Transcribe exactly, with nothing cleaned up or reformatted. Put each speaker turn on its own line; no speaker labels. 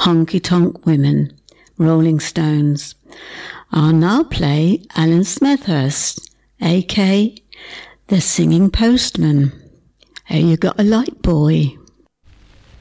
Honky Tonk Women, Rolling Stones. I'll now play Alan Smethurst, aka The Singing Postman. Have you got a light, boy?